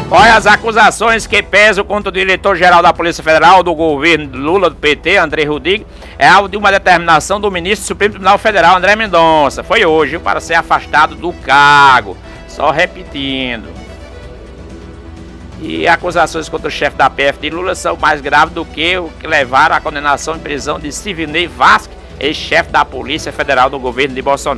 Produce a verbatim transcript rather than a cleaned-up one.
Olha, as acusações que pesam contra o diretor-geral da Polícia Federal do governo Lula do P T, André Rodrigues, é alvo de uma determinação do ministro do Supremo Tribunal Federal, André Mendonça. Foi hoje, viu, para ser afastado do cargo. Só repetindo. E acusações contra o chefe da P F de Lula são mais graves do que o que levaram à condenação em prisão de Silvinei Vasquez, ex-chefe da Polícia Federal do governo de Bolsonaro.